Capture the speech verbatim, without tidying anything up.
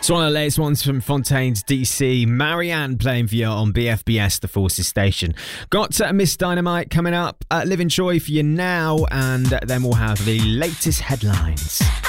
It's one of the latest ones from Fontaine's D C. Marianne playing for you on B F B S, the Forces Station. Got uh, Miss Dynamite coming up. Uh, Living Joy for you now, and then we'll have the latest headlines.